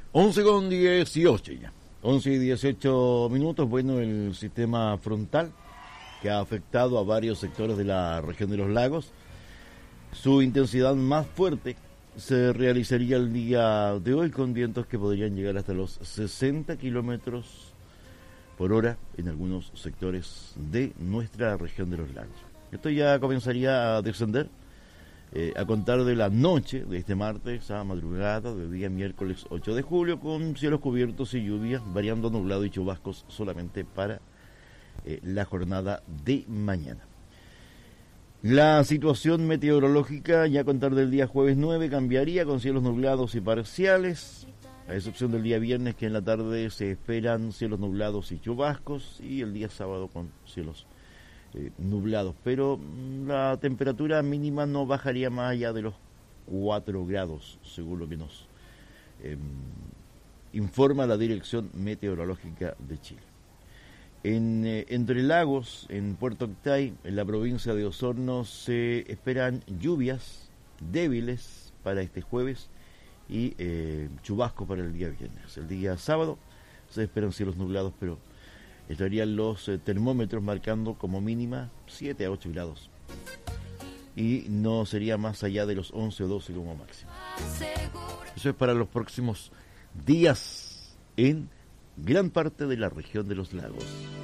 11:18 ya. 11:18. Bueno, el sistema frontal que ha afectado a varios sectores de la región de los lagos. Su intensidad más fuerte se realizaría el día de hoy con vientos que podrían llegar hasta los 60 kilómetros por hora en algunos sectores de nuestra región de los lagos. Esto ya comenzaría a descender a contar de la noche de este martes a madrugada del día miércoles 8 de julio, con cielos cubiertos y lluvias, variando nublado y chubascos solamente para la jornada de mañana. La situación meteorológica ya a contar del día jueves 9 cambiaría con cielos nublados y parciales, a excepción del día viernes, que en la tarde se esperan cielos nublados y chubascos, y el día sábado con cielos nublados, pero la temperatura mínima no bajaría más allá de los 4 grados, según lo que nos informa la Dirección Meteorológica de Chile. Entre Lagos, en Puerto Octay, en la provincia de Osorno, se esperan lluvias débiles para este jueves y chubascos para el día viernes. El día sábado se esperan cielos nublados, pero estarían los termómetros marcando como mínima 7 a 8 grados. Y no sería más allá de los 11 o 12 como máximo. Eso es para los próximos días en gran parte de la región de los lagos.